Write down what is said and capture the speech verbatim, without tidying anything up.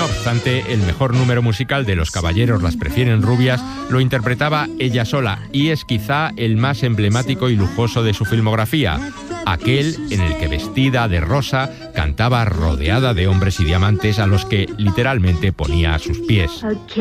obstante, el mejor número musical de Los caballeros las prefieren rubias lo interpretaba ella sola y es quizá el más emblemático y lujoso de su filmografía, aquel en el que vestida de rosa cantaba rodeada de hombres y diamantes a los que literalmente ponía a sus pies.